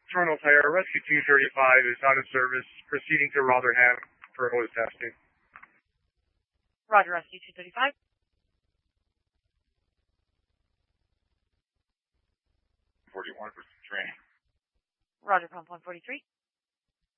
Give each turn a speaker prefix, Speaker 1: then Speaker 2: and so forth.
Speaker 1: Toronto Tire, Rescue 235 is out of service, proceeding to Rotherham for hose testing.
Speaker 2: Roger, Rescue 235.
Speaker 3: 41 for some training.
Speaker 2: Roger, pump 143.